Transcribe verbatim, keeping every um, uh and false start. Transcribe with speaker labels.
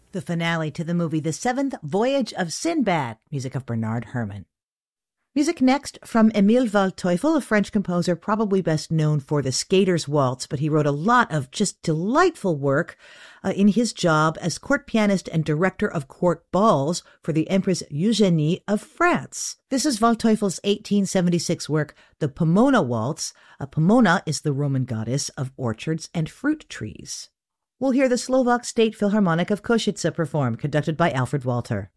Speaker 1: The finale to the movie The Seventh Voyage of Sinbad, music of Bernard Herrmann. Music next from Émile Waldteufel, a French composer probably best known for The Skater's Waltz, but he wrote a lot of just delightful work uh, in his job as court pianist and director of court balls for the Empress Eugénie of France. This is Waldteufel's eighteen seventy-six work, The Pomona Waltz. Uh, Pomona is the Roman goddess of orchards and fruit trees. We'll hear the Slovak State Philharmonic of Košice perform, conducted by Alfred Walter.